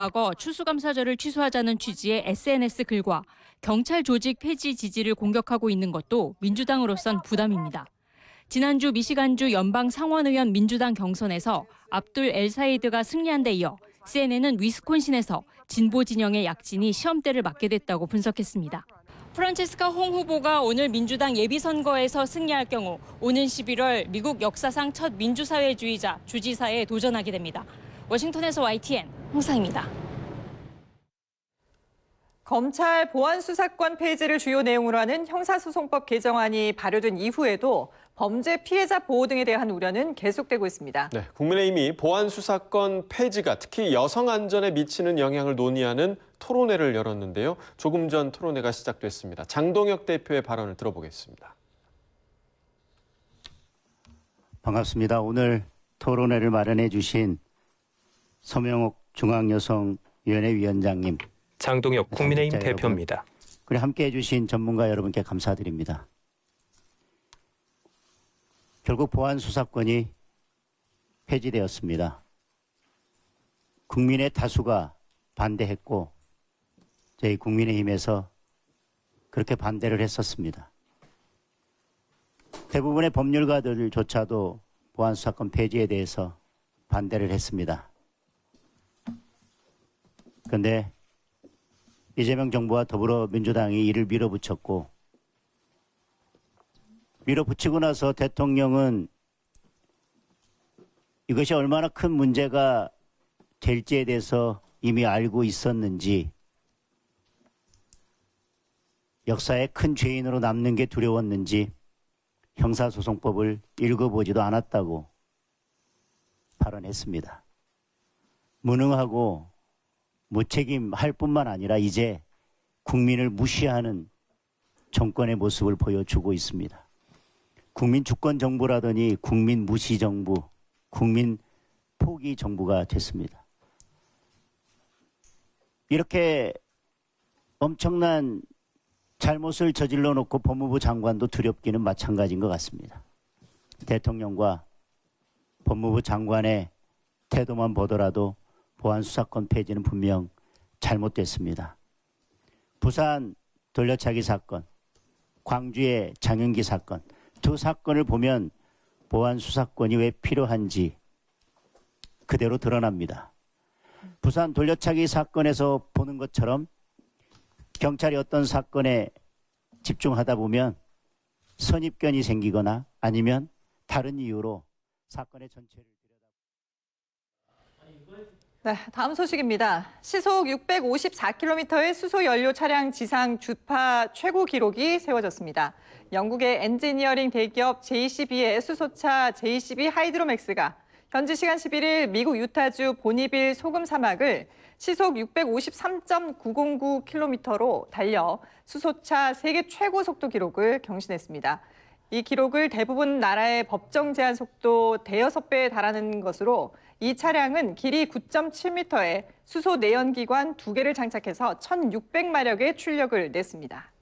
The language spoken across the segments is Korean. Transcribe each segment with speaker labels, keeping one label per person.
Speaker 1: 과거 추수감사절을 취소하자는 취지의 SNS 글과 경찰 조직 폐지 지지를 공격하고 있는 것도 민주당으로선 부담입니다. 지난주 미시간주 연방 상원의원 민주당 경선에서 압둘 엘사이드가 승리한 데 이어 CNN은 위스콘신에서 진보 진영의 약진이 시험대를 맞게 됐다고 분석했습니다. 프란체스카 홍 후보가 오늘 민주당 예비선거에서 승리할 경우 오는 11월 미국 역사상 첫 민주사회주의자 주지사에 도전하게 됩니다. 워싱턴에서 YTN 홍상입니다.
Speaker 2: 검찰 보안수사권 폐지를 주요 내용으로 하는 형사소송법 개정안이 발효된 이후에도 범죄 피해자 보호 등에 대한 우려는 계속되고 있습니다.
Speaker 3: 네, 국민의힘이 보안수사권 폐지가 특히 여성 안전에 미치는 영향을 논의하는 토론회를 열었는데요. 조금 전 토론회가 시작됐습니다. 장동혁 대표의 발언을 들어보겠습니다.
Speaker 4: 반갑습니다. 오늘 토론회를 마련해 주신 서명옥 중앙여성위원회 위원장님,
Speaker 5: 장동혁 국민의힘 대표입니다.
Speaker 4: 그리고 함께해 주신 전문가 여러분께 감사드립니다. 결국 보안수사권이 폐지되었습니다. 국민의 다수가 반대했고 저희 국민의힘에서 그렇게 반대를 했었습니다. 대부분의 법률가들조차도 보안수사권 폐지에 대해서 반대를 했습니다. 그런데 이재명 정부와 더불어민주당이 이를 밀어붙였고 밀어붙이고 나서 대통령은 이것이 얼마나 큰 문제가 될지에 대해서 이미 알고 있었는지 역사의 큰 죄인으로 남는 게 두려웠는지 형사소송법을 읽어보지도 않았다고 발언했습니다. 무능하고 무책임할 뿐만 아니라 이제 국민을 무시하는 정권의 모습을 보여주고 있습니다. 국민 주권 정부라더니 국민 무시 정부, 국민 포기 정부가 됐습니다. 이렇게 엄청난 잘못을 저질러 놓고 법무부 장관도 두렵기는 마찬가지인 것 같습니다. 대통령과 법무부 장관의 태도만 보더라도 보안수사권 폐지는 분명 잘못됐습니다. 부산 돌려차기 사건, 광주의 장윤기 사건, 두 사건을 보면 보안수사권이 왜 필요한지 그대로 드러납니다. 부산 돌려차기 사건에서 보는 것처럼 경찰이 어떤 사건에 집중하다 보면 선입견이 생기거나 아니면 다른 이유로 사건의 전체를
Speaker 2: 네, 다음 소식입니다. 시속 654km의 수소 연료 차량 지상 주파 최고 기록이 세워졌습니다. 영국의 엔지니어링 대기업 JCB의 수소차 JCB 하이드로맥스가 현지 시간 11일 미국 유타주 보니빌 소금 사막을 시속 653.909km로 달려 수소차 세계 최고 속도 기록을 경신했습니다. 이 기록을 대부분 나라의 법정 제한 속도 대여섯 배에 달하는 것으로 이 차량은 길이 9.7m에 수소 내연기관 2개를 장착해서 1,600마력의 출력을 냈습니다.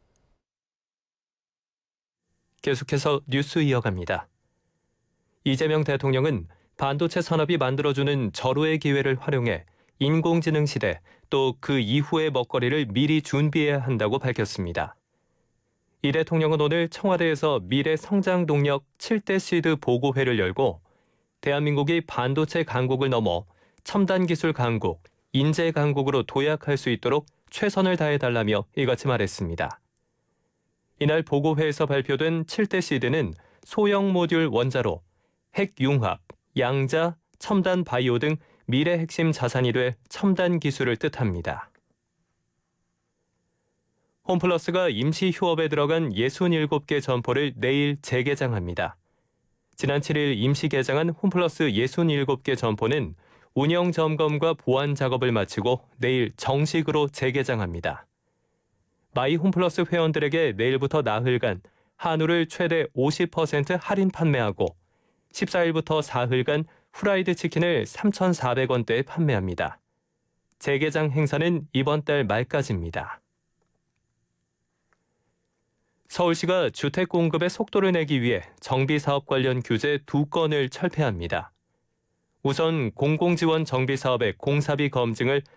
Speaker 5: 계속해서 뉴스 이어갑니다. 이재명 대통령은 반도체 산업이 만들어주는 절호의 기회를 활용해 인공지능 시대 또 그 이후의 먹거리를 미리 준비해야 한다고 밝혔습니다. 이 대통령은 오늘 청와대에서 미래 성장 동력 7대 시드 보고회를 열고 대한민국이 반도체 강국을 넘어 첨단 기술 강국, 인재 강국으로 도약할 수 있도록 최선을 다해달라며 이같이 말했습니다. 이날 보고회에서 발표된 7대 시드는 소형 모듈 원자로, 핵융합, 양자, 첨단 바이오 등 미래 핵심 자산이 될 첨단 기술을 뜻합니다. 홈플러스가 임시 휴업에 들어간 67개 점포를 내일 재개장합니다. 지난 7일 임시 개장한 홈플러스 67개 점포는 운영 점검과 보안 작업을 마치고 내일 정식으로 재개장합니다. 마이 홈플러스 회원들에게 내일부터 나흘간 한우를 최대 50% 할인 판매하고 14일부터 사흘간 후라이드 치킨을 3,400원대에 판매합니다. 재개장 행사는 이번 달 말까지입니다. 서울시가 주택 공급의 속도를 내기 위해 정비사업 관련 규제 2건을 철폐합니다. 우선 공공지원 정비 사업의 공사비 검증을